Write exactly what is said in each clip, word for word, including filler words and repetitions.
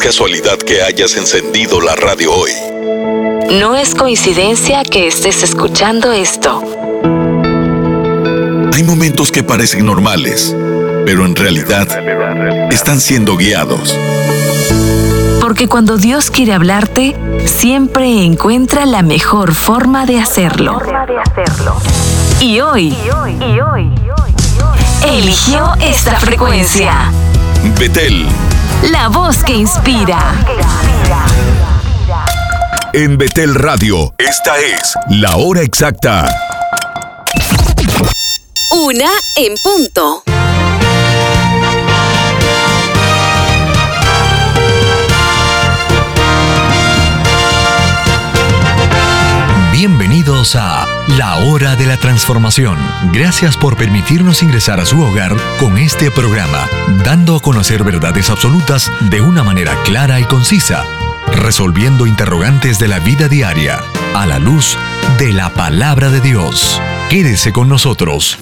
casualidad que hayas encendido la radio hoy. No es coincidencia que estés escuchando esto. Hay momentos que parecen normales, pero en realidad están siendo guiados. Porque cuando Dios quiere hablarte, siempre encuentra la mejor forma de hacerlo. Y hoy, eligió esta frecuencia. Betel, la voz que inspira. En Betel Radio, esta es la hora exacta. Una en punto. Bienvenidos a La Hora de la Transformación. Gracias por permitirnos ingresar a su hogar con este programa, dando a conocer verdades absolutas de una manera clara y concisa, resolviendo interrogantes de la vida diaria a la luz de la Palabra de Dios. Quédese con nosotros.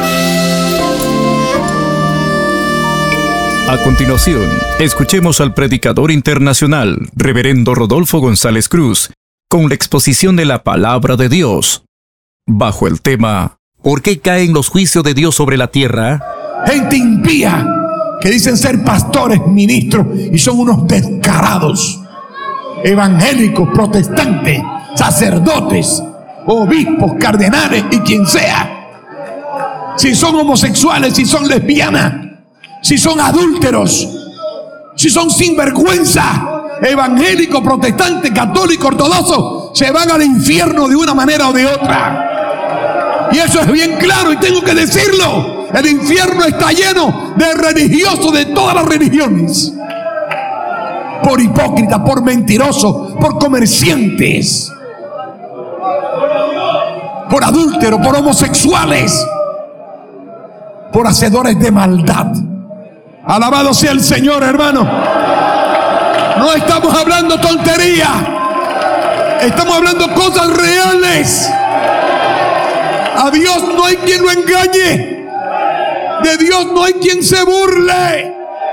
A continuación, escuchemos al predicador internacional, Reverendo Rodolfo González Cruz, con la exposición de la Palabra de Dios, bajo el tema ¿Por qué caen los juicios de Dios sobre la tierra? Gente impía que dicen ser pastores, ministros, y son unos descarados. Evangélicos, protestantes, sacerdotes, obispos, cardenales y quien sea. Si son homosexuales, si son lesbianas, si son adúlteros, si son sinvergüenza, evangélico, protestante, católico, ortodoxo, se van al infierno de una manera o de otra. Y eso es bien claro y tengo que decirlo. El infierno está lleno de religiosos de todas las religiones. Por hipócritas, por mentirosos, por comerciantes, por adúlteros, por homosexuales, por hacedores de maldad. Alabado sea el Señor, hermano. No estamos hablando tontería. Estamos hablando cosas reales. A Dios no hay quien lo engañe. De Dios no hay quien se burle.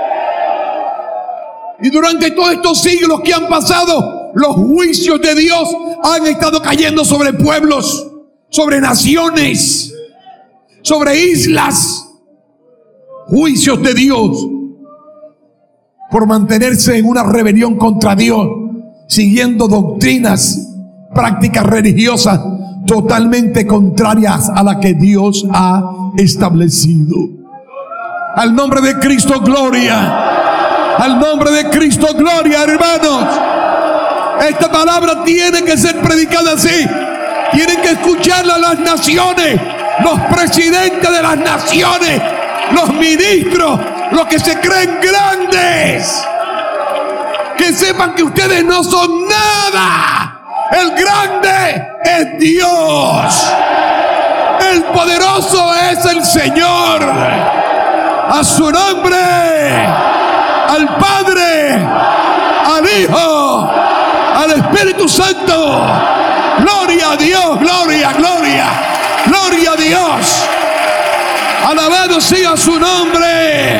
Y durante todos estos siglos que han pasado, los juicios de Dios han estado cayendo sobre pueblos, sobre naciones, sobre islas. Juicios de Dios por mantenerse en una rebelión contra Dios, siguiendo doctrinas, prácticas religiosas totalmente contrarias a la que Dios ha establecido. Al nombre de Cristo, gloria. Al nombre de Cristo, gloria, hermanos. Esta palabra tiene que ser predicada así. Tienen que escucharla las naciones, los presidentes de las naciones, los ministros, los que se creen grandes. Que sepan que ustedes no son nada. El grande es Dios. El poderoso es el Señor. A su nombre, al Padre, al Hijo, al Espíritu Santo. Gloria a Dios, gloria, gloria, gloria a Dios. Alabado sea su nombre.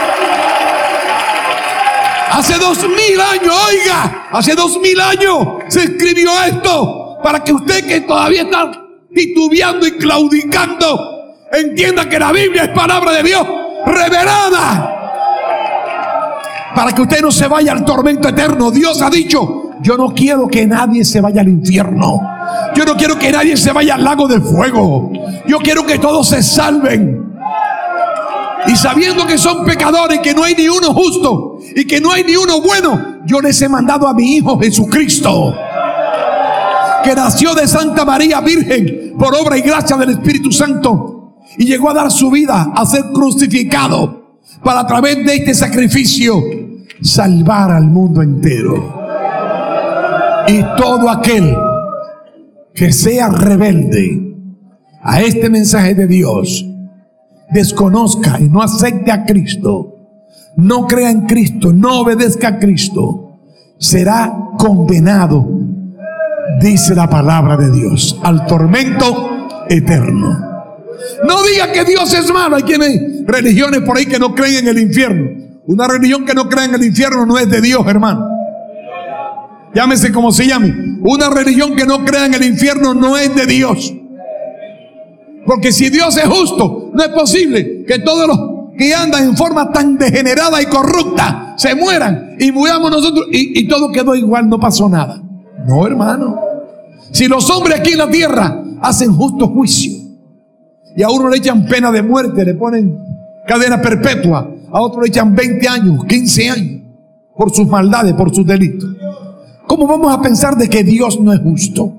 Hace dos mil años, oiga, hace dos mil años se escribió esto para que usted que todavía está titubeando y claudicando entienda que la Biblia es palabra de Dios revelada. Para que usted no se vaya al tormento eterno. Dios ha dicho: yo no quiero que nadie se vaya al infierno. Yo no quiero que nadie se vaya al lago de fuego. Yo quiero que todos se salven. Y sabiendo que son pecadores, que no hay ni uno justo y que no hay ni uno bueno, yo les he mandado a mi Hijo Jesucristo, que nació de Santa María Virgen por obra y gracia del Espíritu Santo, y llegó a dar su vida a ser crucificado para, a través de este sacrificio, salvar al mundo entero. Y todo aquel que sea rebelde a este mensaje de Dios, desconozca y no acepte a Cristo, no crea en Cristo, no obedezca a Cristo, será condenado, dice la palabra de Dios, al tormento eterno. No diga que Dios es malo. Hay quienes, religiones por ahí que no creen en el infierno. Una religión que no cree en el infierno no es de Dios, hermano. Llámese como se llame. Una religión que no cree en el infierno no es de Dios. Porque si Dios es justo, no es posible que todos los que andan en forma tan degenerada y corrupta se mueran y muramos nosotros y, y todo quedó igual, no pasó nada. No, hermano. Si los hombres aquí en la tierra hacen justo juicio y a uno le echan pena de muerte, le ponen cadena perpetua, a otro le echan veinte años, quince años por sus maldades, por sus delitos, ¿cómo vamos a pensar de que Dios no es justo?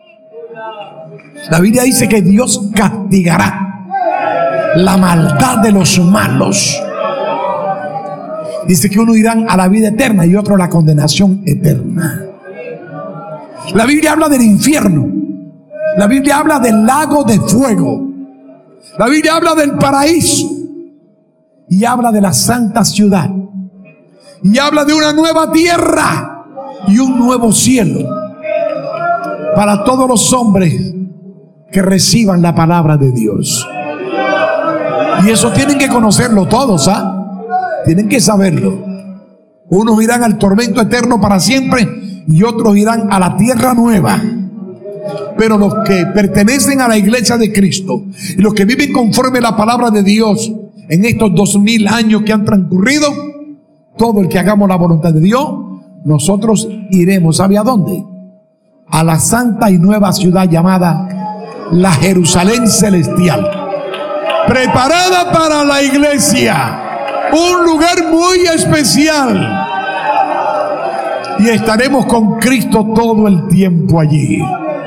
La Biblia dice que Dios castigará la maldad de los malos. Dice que uno irán a la vida eterna y otro a la condenación eterna. La Biblia habla del infierno. La Biblia habla del lago de fuego. La Biblia habla del paraíso. Y habla de la santa ciudad. Y habla de una nueva tierra y un nuevo cielo para todos los hombres que reciban la palabra de Dios. Y eso tienen que conocerlo todos, ¿ah? Tienen que saberlo. Unos irán al tormento eterno para siempre y otros irán a la tierra nueva. Pero los que pertenecen a la iglesia de Cristo y los que viven conforme a la palabra de Dios en estos dos mil años que han transcurrido, todo el que hagamos la voluntad de Dios, nosotros iremos, ¿sabe a dónde? A la santa y nueva ciudad llamada la Jerusalén celestial, preparada para la iglesia, un lugar muy especial, y estaremos con Cristo todo el tiempo allí.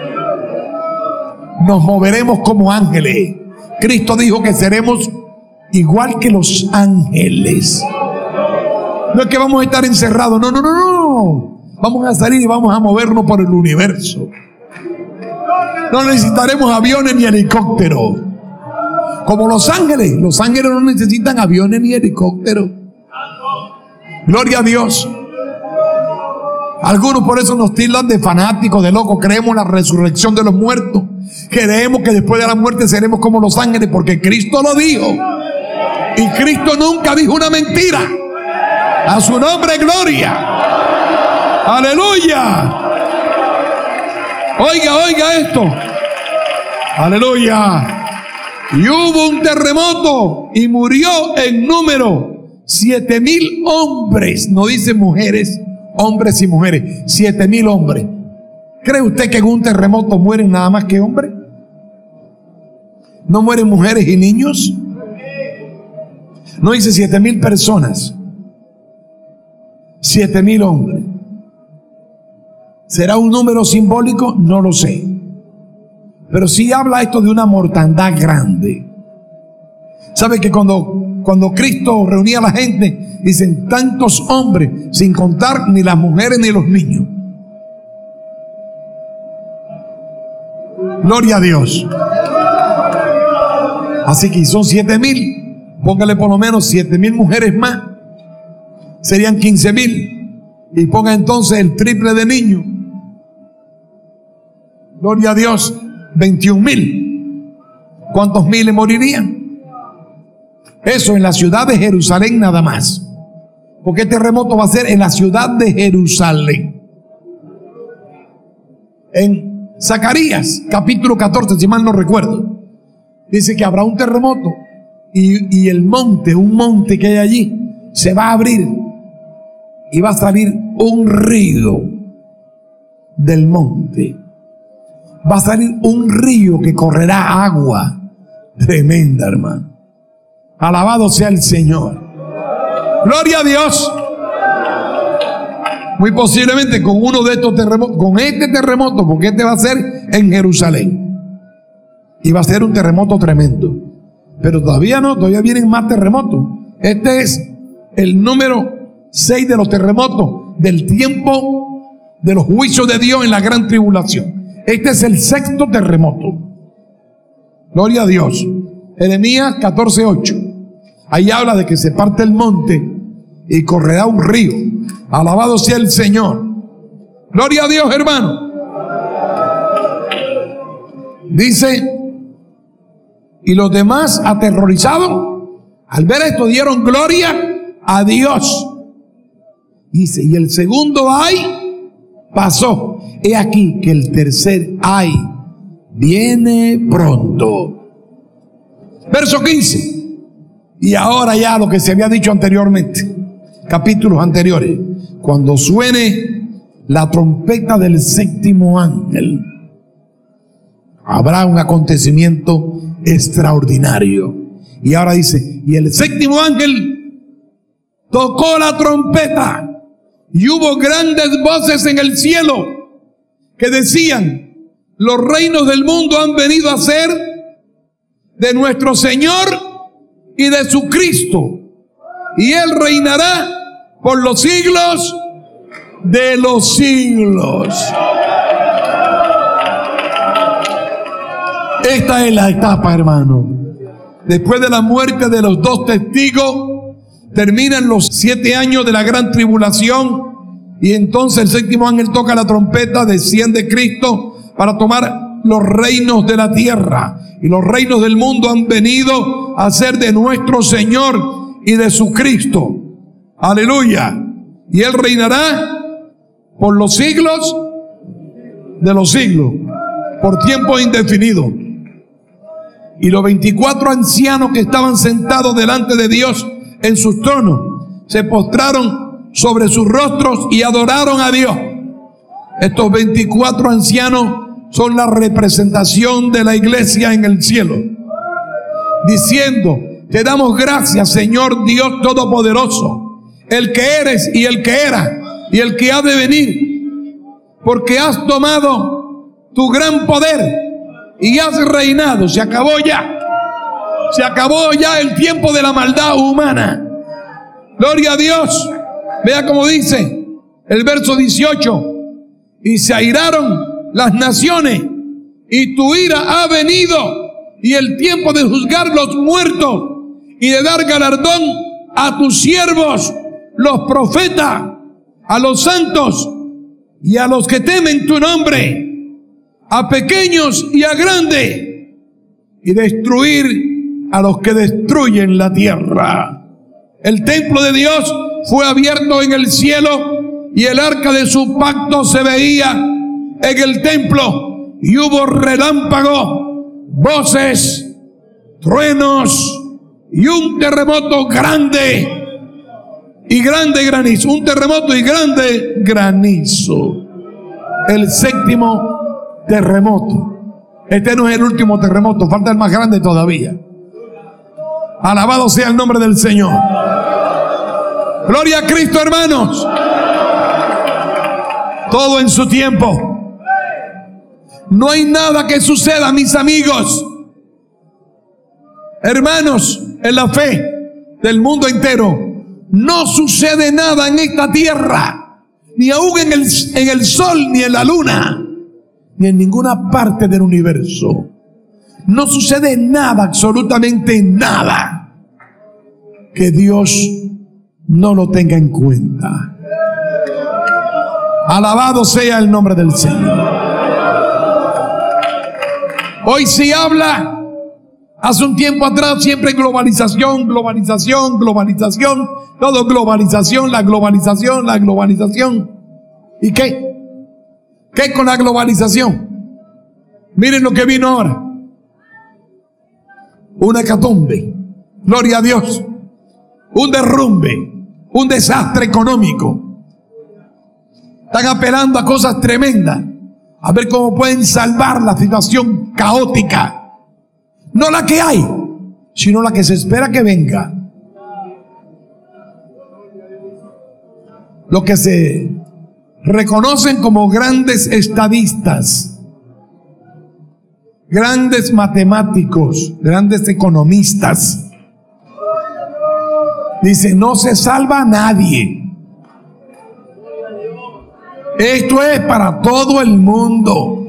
Nos moveremos como ángeles. Cristo dijo que seremos igual que los ángeles. No es que vamos a estar encerrados, no, no, no, no. Vamos a salir y vamos a movernos por el universo. No necesitaremos aviones ni helicópteros. Como los ángeles. Los ángeles no necesitan aviones ni helicópteros. Gloria a Dios. Algunos por eso nos tildan de fanáticos, de locos. Creemos en la resurrección de los muertos. Creemos que después de la muerte seremos como los ángeles, porque Cristo lo dijo. Y Cristo nunca dijo una mentira. A su nombre, gloria. Aleluya. Oiga, oiga esto. Aleluya. Y hubo un terremoto y murió en número siete mil hombres. No dice mujeres, hombres y mujeres. Siete mil hombres. ¿Cree usted que en un terremoto mueren nada más que hombres? ¿No mueren mujeres y niños? No dice siete mil personas. Siete mil hombres. ¿Será un número simbólico? No lo sé. Pero sí habla esto de una mortandad grande. ¿Sabe que cuando, cuando Cristo reunía a la gente, dicen tantos hombres, sin contar ni las mujeres ni los niños? Gloria a Dios. Así que son siete mil. Póngale por lo menos siete mil mujeres más. Serían quince mil. Y ponga entonces el triple de niños. Gloria a Dios. veintiún mil. ¿Cuántos miles morirían? Eso en la ciudad de Jerusalén nada más. Porque este terremoto va a ser en la ciudad de Jerusalén. En Zacarías capítulo catorce, si mal no recuerdo, dice que habrá un terremoto y, y el monte, un monte que hay allí, se va a abrir y va a salir un río del monte. Va a salir un río que correrá agua tremenda, hermano. Alabado sea el Señor. Gloria a Dios. Muy posiblemente con uno de estos terremotos, con este terremoto, porque este va a ser en Jerusalén. Y va a ser un terremoto tremendo. Pero todavía no, todavía vienen más terremotos. Este es el número seis de los terremotos del tiempo de los juicios de Dios en la gran tribulación. Este es el sexto terremoto. Gloria a Dios. Jeremías catorce ocho. Ahí habla de que se parte el monte y correrá un río. Alabado sea el Señor. Gloria a Dios, hermano. Dice, y los demás aterrorizados al ver esto dieron gloria a Dios. Dice, y el segundo ay pasó. He aquí que el tercer ay viene pronto. Verso quince. Y ahora ya lo que se había dicho anteriormente, capítulos anteriores, cuando suene la trompeta del séptimo ángel, habrá un acontecimiento extraordinario. Y ahora dice, y el séptimo ángel tocó la trompeta, y hubo grandes voces en el cielo que decían, los reinos del mundo han venido a ser de nuestro Señor y de su Cristo, y Él reinará por los siglos de los siglos. Esta es la etapa, hermano. Después de la muerte de los dos testigos, terminan los siete años de la gran tribulación, y entonces el séptimo ángel toca la trompeta, desciende Cristo para tomar los reinos de la tierra, y los reinos del mundo han venido a ser de nuestro Señor y de su Cristo. Aleluya. Y Él reinará por los siglos de los siglos, por tiempo indefinido. Y los veinticuatro ancianos que estaban sentados delante de Dios en sus tronos se postraron sobre sus rostros y adoraron a Dios. Estos veinticuatro ancianos son la representación de la iglesia en el cielo, diciendo, te damos gracias, Señor Dios Todopoderoso, el que eres y el que era y el que ha de venir, porque has tomado tu gran poder y has reinado. Se acabó ya. Se acabó ya el tiempo de la maldad humana. Gloria a Dios. Vea cómo dice el verso dieciocho. Y se airaron las naciones, y tu ira ha venido, y el tiempo de juzgar los muertos y de dar galardón a tus siervos, los profetas, a los santos y a los que temen tu nombre, a pequeños y a grandes, y destruir a los que destruyen la tierra. El templo de Dios fue abierto en el cielo, y el arca de su pacto se veía en el templo, y hubo relámpagos, voces, truenos y un terremoto grande y grande granizo. Un terremoto y grande granizo. El séptimo terremoto. Este no es el último terremoto, falta el más grande todavía. Alabado sea el nombre del Señor. Gloria a Cristo, hermanos. Todo en su tiempo. No hay nada que suceda, mis amigos, hermanos, en la fe del mundo entero. No sucede nada en esta tierra, ni aún en el, en el sol, ni en la luna, ni en ninguna parte del universo. No sucede nada, absolutamente nada, que Dios no lo tenga en cuenta. Alabado sea el nombre del Señor. Hoy se habla, hace un tiempo atrás, siempre globalización, globalización, globalización, todo globalización, la globalización, la globalización. ¿Y qué? ¿Qué con la globalización? Miren lo que vino ahora. Una hecatombe, gloria a Dios, un derrumbe, un desastre económico. Están apelando a cosas tremendas, a ver cómo pueden salvar la situación caótica. No la que hay, sino la que se espera que venga. Lo que se reconocen como grandes estadistas, grandes matemáticos, grandes economistas, dicen, no se salva a nadie. Esto es para todo el mundo.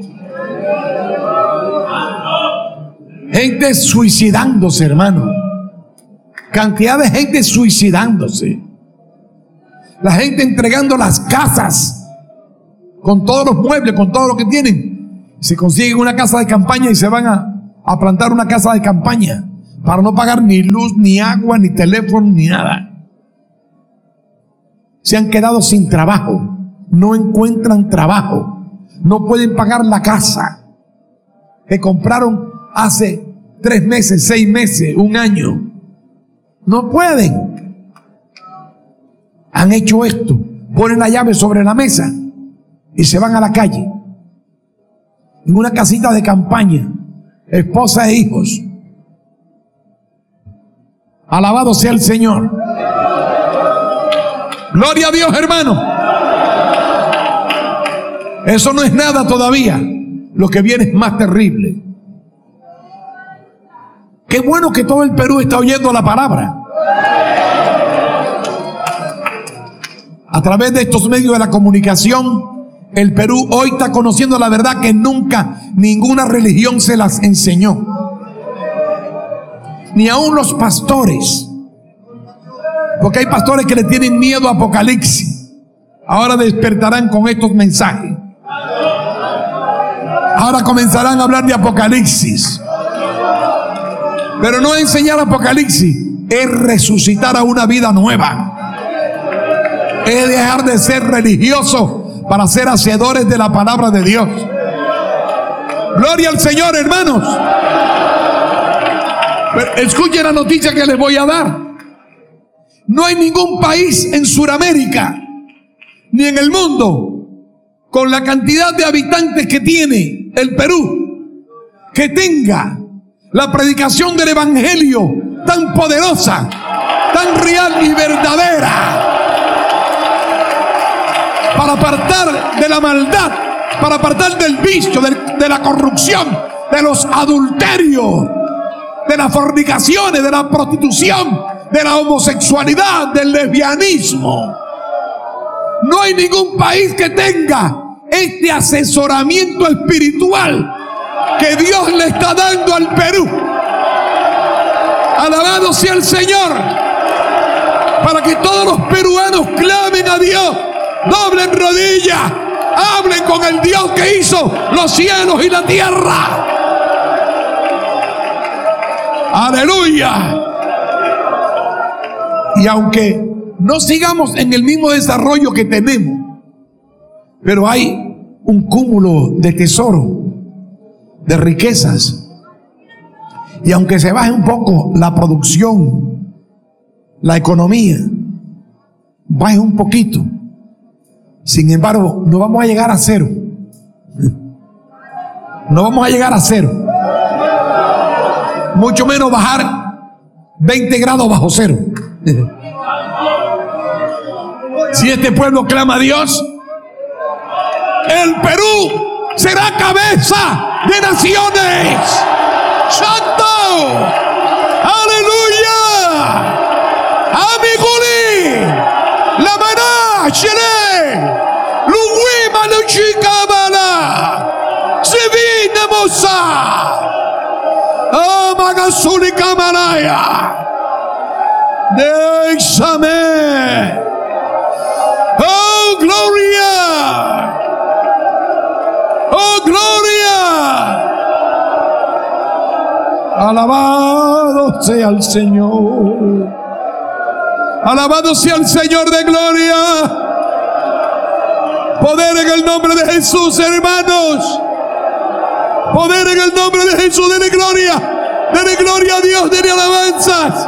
Gente suicidándose, hermano. Cantidad de gente suicidándose. La gente entregando las casas con todos los muebles, con todo lo que tienen. Se consiguen una casa de campaña y se van a, a plantar una casa de campaña para no pagar ni luz, ni agua, ni teléfono, ni nada. se han quedado sin trabajo, no encuentran trabajo, no pueden pagar la casa que compraron hace tres meses, seis meses, un año. No pueden. Han hecho esto, ponen la llave sobre la mesa y se van a la calle, en una casita de campaña, esposa e hijos. Alabado sea el Señor. Gloria a Dios, hermano. Eso no es nada todavía. Lo que viene es más terrible. Qué bueno que todo el Perú está oyendo la palabra. A través de estos medios de la comunicación, el Perú hoy está conociendo la verdad que nunca ninguna religión se las enseñó. Ni aún los pastores. Porque hay pastores que le tienen miedo a Apocalipsis. Ahora despertarán con estos mensajes. Ahora comenzarán a hablar de Apocalipsis. Pero no enseñar Apocalipsis, es resucitar a una vida nueva. Es dejar de ser religioso para ser hacedores de la palabra de Dios. Gloria al Señor, hermanos. Pero escuchen la noticia que les voy a dar. No hay ningún país en Sudamérica ni en el mundo con la cantidad de habitantes que tiene el Perú que tenga la predicación del evangelio tan poderosa, tan real y verdadera, para apartar de la maldad, para apartar del vicio, de, de la corrupción, de los adulterios, de las fornicaciones, de la prostitución, de la homosexualidad, del lesbianismo. No hay ningún país que tenga este asesoramiento espiritual que Dios le está dando al Perú. Alabado sea el Señor, para que todos los peruanos clamen a Dios, doblen rodillas, hablen con el Dios que hizo los cielos y la tierra. Aleluya. Y aunque no sigamos en el mismo desarrollo que tenemos, pero hay un cúmulo de tesoro, de riquezas. Y aunque se baje un poco la producción, la economía, baje un poquito, sin embargo, no vamos a llegar a cero. No vamos a llegar a cero. Mucho menos bajar veinte grados bajo cero. Si este pueblo clama a Dios, el Perú será cabeza de naciones. ¡Santo! ¡Aleluya! ¡Amiguli! ¡La maná! ¡Chile! ¡Luguima no chicabala! ¡Sevina moza! ¡Oh, magasuli camaraya! ¡Déjame! ¡Oh, gloria! ¡Oh, gloria! Alabado sea el Señor. Alabado sea el Señor de gloria. Poder en el nombre de Jesús, hermanos. Poder en el nombre de Jesús. Dele gloria. Dele gloria a Dios. Dele alabanzas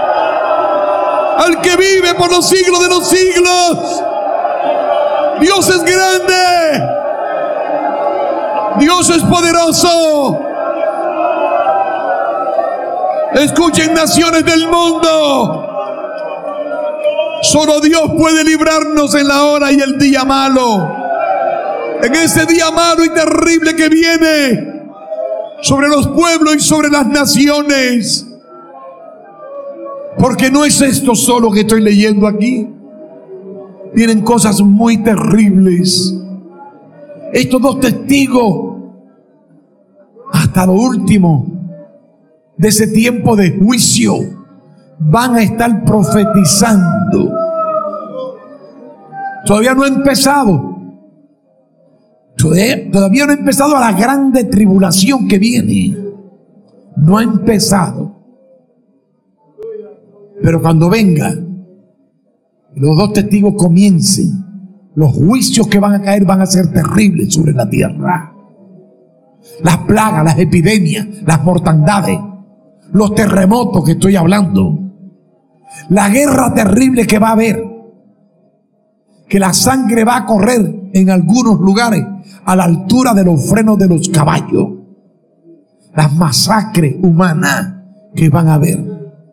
al que vive por los siglos de los siglos. Dios es grande. Dios es poderoso. Escuchen, naciones del mundo. Solo Dios puede librarnos en la hora y el día malo. En ese día malo y terrible que viene sobre los pueblos y sobre las naciones. Porque no es esto solo que estoy leyendo aquí. Vienen cosas muy terribles. Estos dos testigos, hasta lo último de ese tiempo de juicio, van a estar profetizando. Todavía no ha empezado. Todavía, todavía no ha empezado la grande tribulación que viene. No ha empezado. Pero cuando venga, los dos testigos comiencen, los juicios que van a caer van a ser terribles sobre la tierra. Las plagas, las epidemias, las mortandades, los terremotos que estoy hablando, la guerra terrible que va a haber, que la sangre va a correr en algunos lugares a la altura de los frenos de los caballos, las masacres humanas que van a haber.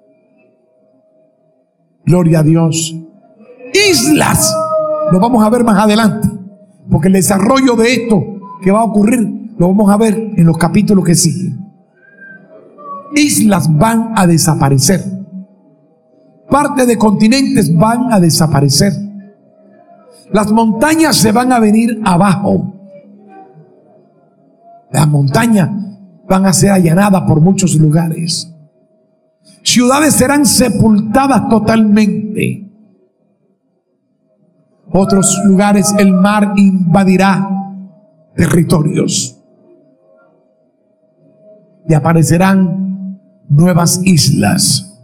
Gloria a Dios. Islas, lo vamos a ver más adelante, porque el desarrollo de esto que va a ocurrir lo vamos a ver en los capítulos que siguen. Islas van a desaparecer, parte de continentes van a desaparecer, las montañas se van a venir abajo, las montañas van a ser allanadas por muchos lugares, ciudades serán sepultadas totalmente. Otros lugares el mar invadirá territorios y aparecerán nuevas islas.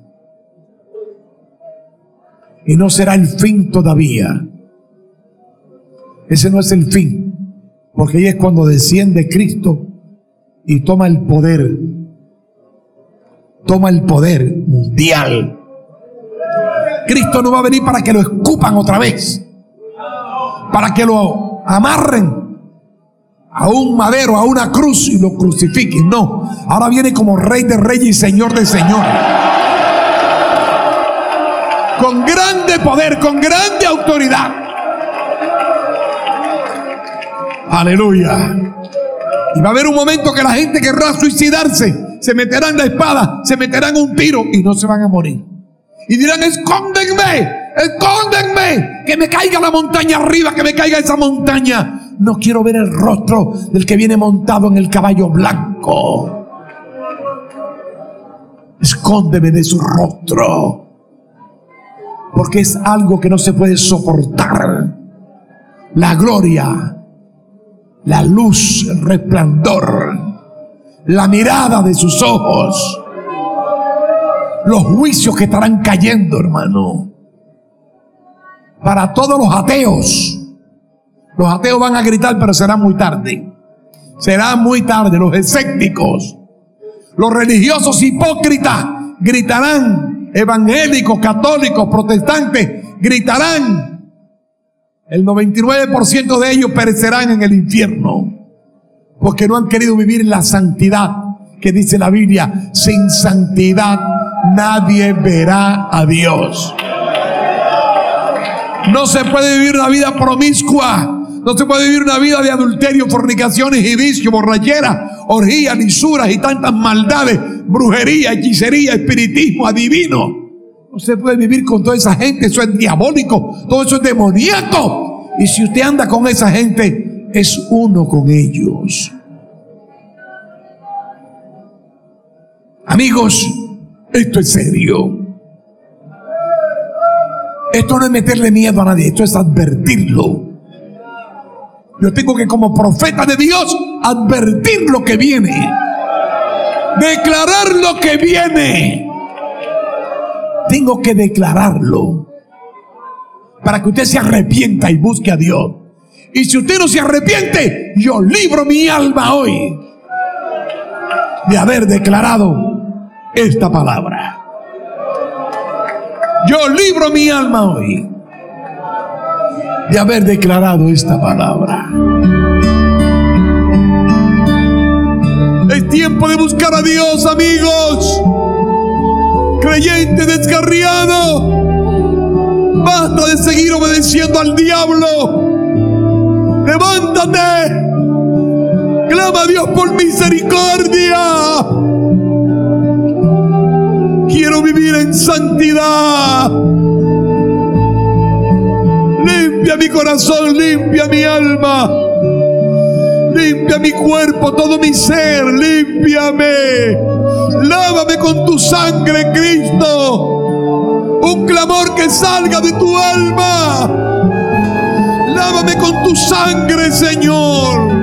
Y no será el fin todavía. Ese no es el fin, porque ahí es cuando desciende Cristo y toma el poder, toma el poder mundial. Cristo no va a venir para que lo escupan otra vez, para que lo amarren a un madero, a una cruz y lo crucifiquen. No, ahora viene como Rey de Reyes y Señor de Señores, con grande poder, con grande autoridad. Aleluya. Y va a haber un momento que la gente querrá suicidarse, se meterán la espada, se meterán un tiro y no se van a morir. Y dirán: escóndenme, escóndenme, que me caiga la montaña arriba, que me caiga esa montaña. No quiero ver el rostro del que viene montado en el caballo blanco. Escóndeme de su rostro, porque es algo que no se puede soportar. La gloria, la luz, el resplandor, la mirada de sus ojos, los juicios que estarán cayendo, hermano. Para todos los ateos, los ateos van a gritar, pero será muy tarde. Será muy tarde. Los escépticos, los religiosos hipócritas gritarán. Evangélicos, católicos, protestantes gritarán. El noventa y nueve por ciento de ellos perecerán en el infierno, porque no han querido vivir la santidad que dice la Biblia: sin santidad nadie verá a Dios. No se puede vivir una vida promiscua, no se puede vivir una vida de adulterio, fornicaciones y vicio, borrachera, orgías, lisuras y tantas maldades, brujería, hechicería, espiritismo, adivino. No se puede vivir con toda esa gente, eso es diabólico, todo eso es demoníaco. Y si usted anda con esa gente, es uno con ellos. Amigos, esto es serio. Esto no es meterle miedo a nadie, esto es advertirlo. Yo tengo que, como profeta de Dios, advertir lo que viene, declarar lo que viene. Tengo que declararlo para que usted se arrepienta y busque a Dios. Y si usted no se arrepiente, yo libro mi alma hoy de haber declarado esta palabra. Yo libro mi alma hoy de haber declarado esta palabra. Es tiempo de buscar a Dios, amigos. Creyente descarriado, basta de seguir obedeciendo al diablo. Levántate, clama a Dios por misericordia. Quiero vivir en santidad. Limpia mi corazón, limpia mi alma, limpia mi cuerpo, todo mi ser, límpiame. Lávame con tu sangre, Cristo. Un clamor que salga de tu alma. Lávame con tu sangre, Señor.